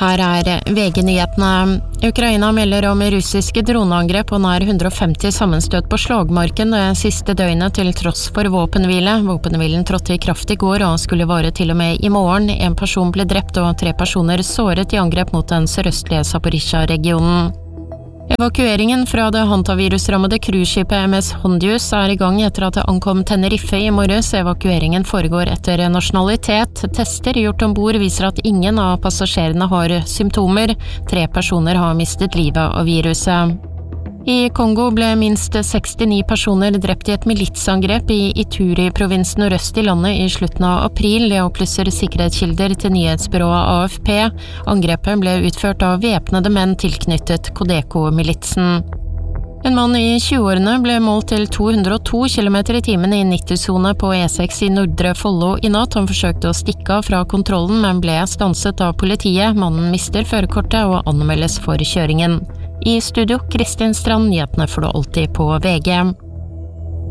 Her VG-nyhetene. Ukraina melder om russiske droneangrep og nær 150 sammenstøt på slagmarken det siste døgnet til tross for våpenhvile. Våpenhvilen trådte i kraft i går og skulle vare til og med i morgen. En person ble drept og 3 personer såret i angrep mot den sørøstlige Zaporizjzja-regionen. Evakueringen fra det hantavirusrammede cruiseskipet MS Hondius i gang etter at det ankom Tenerife i morges. Evakueringen foregår etter nasjonalitet. Tester gjort ombord viser at ingen av passasjerene har symptomer. 3 personer har mistet livet av viruset. I Kongo ble minst 69 personer drept i et militsangrep i Ituri-provinsen nordøst i landet i slutten av april. Det opplyser sikkerhetskilder til nyhetsbyrået AFP. Angrepet ble utført av væpnede menn tilknyttet Kodeko-militsen. En mann i 20-årene ble målt til 202 km i timen i 90-sone på E6 i Nordre Follo i natt. Han forsøkte å stikke av fra kontrollen, men ble stanset av politiet. Mannen mister førerkortet og anmeldes for kjøringen. I studio, Kristin Strand, nyhetene får du alltid på VG.